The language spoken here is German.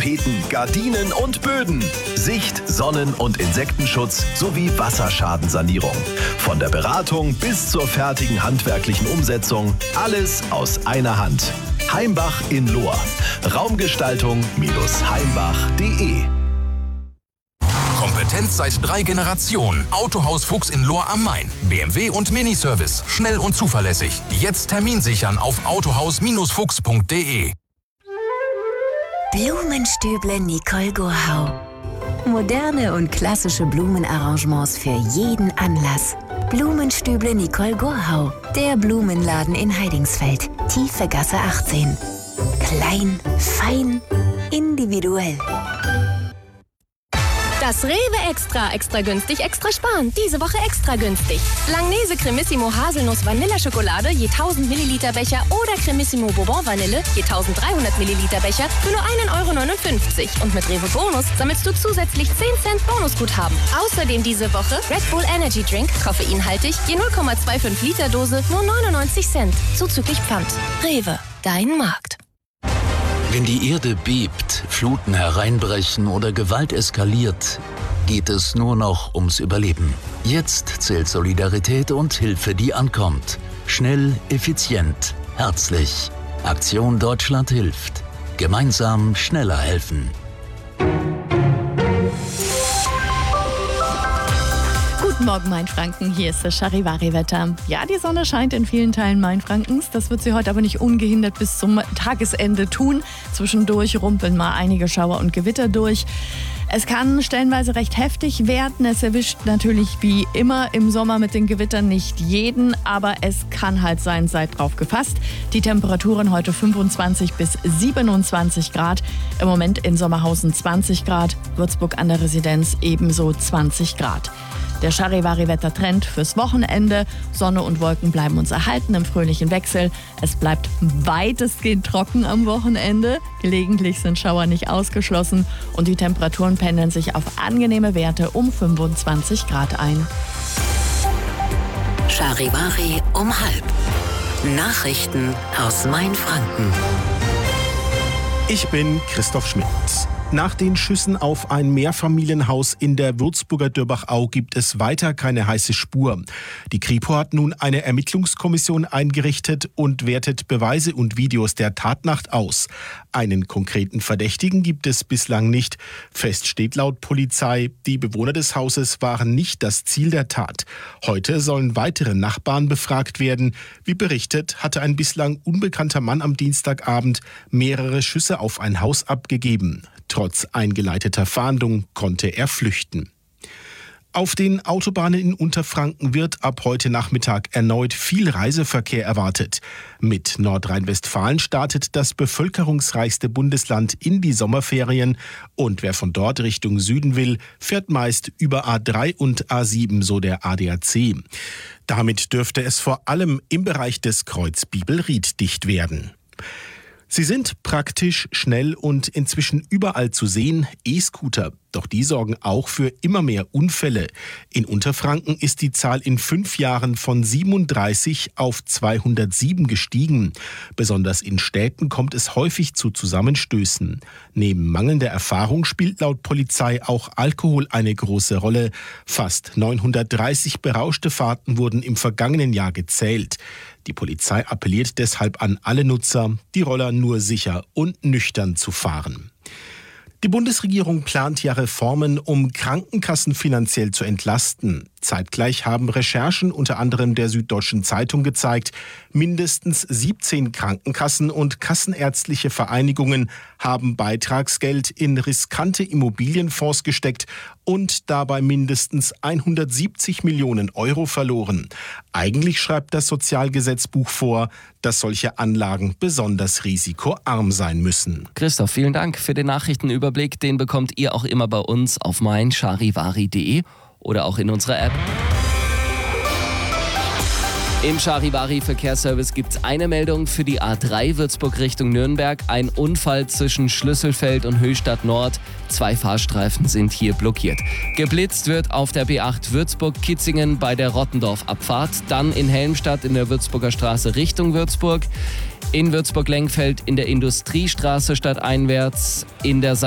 Tapeten, Gardinen und Böden. Sicht-, Sonnen- und Insektenschutz sowie Wasserschadensanierung. Von der Beratung bis zur fertigen handwerklichen Umsetzung. Alles aus einer Hand. Heimbach in Lohr. Raumgestaltung-heimbach.de. Kompetenz seit 3 Generationen. Autohaus Fuchs in Lohr am Main. BMW und Miniservice. Schnell und zuverlässig. Jetzt Termin sichern auf autohaus-fuchs.de. Blumenstüble Nicole Gurhau. Moderne und klassische Blumenarrangements für jeden Anlass. Blumenstüble Nicole Gurhau. Der Blumenladen in Heidingsfeld. Tiefe Gasse 18. Klein, fein, individuell. Das Rewe Extra günstig, extra sparen. Diese Woche extra günstig. Langnese Cremissimo Haselnuss Vanilleschokolade je 1000 Milliliter Becher oder Cremissimo Bourbon Vanille je 1300 Milliliter Becher für nur 1,59 €. Und mit Rewe Bonus sammelst du zusätzlich 10 Cent Bonusguthaben. Außerdem diese Woche Red Bull Energy Drink, koffeinhaltig, je 0,25 Liter Dose, nur 99 Cent. Zuzüglich Pfand. Rewe, dein Markt. Wenn die Erde bebt, Fluten hereinbrechen oder Gewalt eskaliert, geht es nur noch ums Überleben. Jetzt zählt Solidarität und Hilfe, die ankommt. Schnell, effizient, herzlich. Aktion Deutschland hilft. Gemeinsam schneller helfen. Guten Morgen, Mainfranken. Hier ist das Charivari-Wetter. Ja, die Sonne scheint in vielen Teilen Mainfrankens. Das wird sie heute aber nicht ungehindert bis zum Tagesende tun. Zwischendurch rumpeln mal einige Schauer und Gewitter durch. Es kann stellenweise recht heftig werden. Es erwischt natürlich wie immer im Sommer mit den Gewittern nicht jeden, aber es kann halt sein, seid drauf gefasst. Die Temperaturen heute 25 bis 27 Grad. Im Moment in Sommerhausen 20 Grad, Würzburg an der Residenz ebenso 20 Grad. Der Charivari-Wettertrend fürs Wochenende. Sonne und Wolken bleiben uns erhalten im fröhlichen Wechsel. Es bleibt weitestgehend trocken am Wochenende. Gelegentlich sind Schauer nicht ausgeschlossen und die Temperaturen pendeln sich auf angenehme Werte um 25 Grad ein. Charivari um 12:30. Nachrichten aus Mainfranken. Ich bin Christoph Schmidt. Nach den Schüssen auf ein Mehrfamilienhaus in der Würzburger Dörbachau gibt es weiter keine heiße Spur. Die Kripo hat nun eine Ermittlungskommission eingerichtet und wertet Beweise und Videos der Tatnacht aus. Einen konkreten Verdächtigen gibt es bislang nicht. Fest steht laut Polizei, die Bewohner des Hauses waren nicht das Ziel der Tat. Heute sollen weitere Nachbarn befragt werden. Wie berichtet, hatte ein bislang unbekannter Mann am Dienstagabend mehrere Schüsse auf ein Haus abgegeben. Trotz eingeleiteter Fahndung konnte er flüchten. Auf den Autobahnen in Unterfranken wird ab heute Nachmittag erneut viel Reiseverkehr erwartet. Mit Nordrhein-Westfalen startet das bevölkerungsreichste Bundesland in die Sommerferien und wer von dort Richtung Süden will, fährt meist über A3 und A7, so der ADAC. Damit dürfte es vor allem im Bereich des Kreuz Bibelried dicht werden. Sie sind praktisch, schnell und inzwischen überall zu sehen, E-Scooter. Doch die sorgen auch für immer mehr Unfälle. In Unterfranken ist die Zahl in 5 Jahren von 37 auf 207 gestiegen. Besonders in Städten kommt es häufig zu Zusammenstößen. Neben mangelnder Erfahrung spielt laut Polizei auch Alkohol eine große Rolle. Fast 930 berauschte Fahrten wurden im vergangenen Jahr gezählt. Die Polizei appelliert deshalb an alle Nutzer, die Roller nur sicher und nüchtern zu fahren. Die Bundesregierung plant ja Reformen, um Krankenkassen finanziell zu entlasten. Zeitgleich haben Recherchen unter anderem der Süddeutschen Zeitung gezeigt, mindestens 17 Krankenkassen und kassenärztliche Vereinigungen haben Beitragsgeld in riskante Immobilienfonds gesteckt und dabei mindestens 170 Millionen Euro verloren. Eigentlich schreibt das Sozialgesetzbuch vor, dass solche Anlagen besonders risikoarm sein müssen. Christoph, vielen Dank für den Nachrichtenüberblick. Den bekommt ihr auch immer bei uns auf meincharivari.de oder auch in unserer App. Im Charivari Verkehrsservice gibt es eine Meldung für die A3 Würzburg Richtung Nürnberg. Ein Unfall zwischen Schlüsselfeld und Höchstadt Nord. 2 Fahrstreifen sind hier blockiert. Geblitzt wird auf der B8 Würzburg-Kitzingen bei der Rottendorf-Abfahrt. Dann in Helmstadt in der Würzburger Straße Richtung Würzburg. In Würzburg-Lengfeld in der Industriestraße stadteinwärts. In der